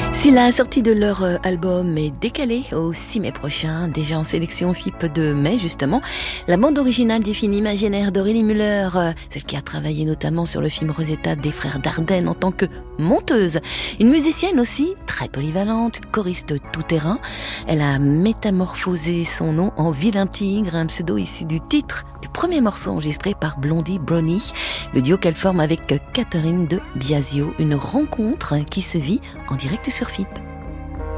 Si la sortie de leur album est décalée au 6 mai prochain, déjà en sélection FIP de mai justement, la bande originale du film imaginaire d'Aurélie Müller, celle qui a travaillé notamment sur le film Rosetta des frères Dardenne en tant que monteuse, une musicienne aussi très polyvalente, choriste tout-terrain, elle a métamorphosé son nom en Vilain Tigre, un pseudo issu du titre du premier morceau enregistré par Blondie Brownie, le duo qu'elle forme avec Catherine de Biasio, une rencontre qui se vit en direct sur FIP.